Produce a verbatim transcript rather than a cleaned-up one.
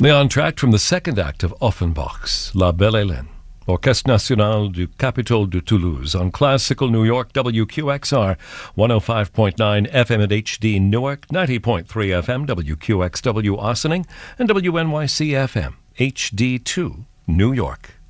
The entr'acte from the second act of Offenbach's La Belle Hélène, Orchestre National du Capitole de Toulouse, on Classical New York, W Q X R, one oh five point nine F M at H D Newark, ninety point three F M, W Q X W Ossining, and W N Y C F M, H D two New York.